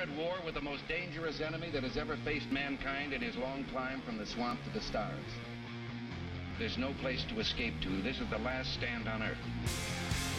at war with the most dangerous enemy that has ever faced mankind in his long climb from the swamp to the stars. There's no place to escape to. This is the last stand on Earth.